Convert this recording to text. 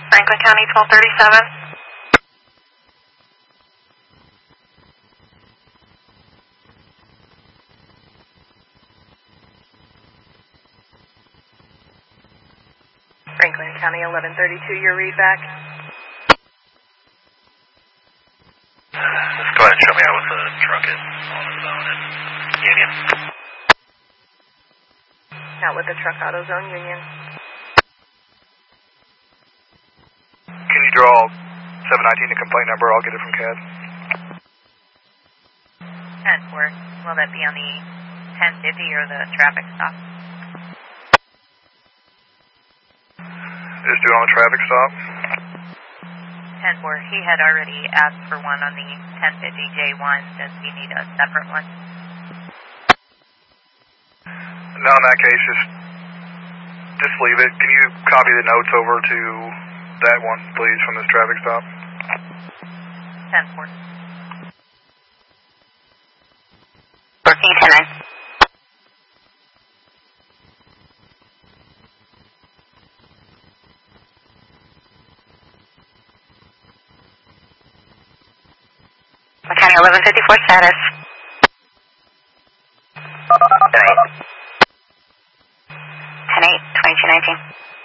Franklin County 1237. Franklin County 1132, your read back. Just go ahead and show me out what the truck is on its own in Union. Out with the truck, AutoZone, Union. Can you draw 719 the complaint number? I'll get it from CAD. 10-4. Will that be on the 1050 or the traffic stop? Just do it on the traffic stop. 10-4. He had already asked for one on the 1050J1. Does he need a separate one? No, in that case, just leave it. Can you copy the notes over to that one, please, from this traffic stop? 10-4. Working 10-9. County 1154 status. 10-8, 2219.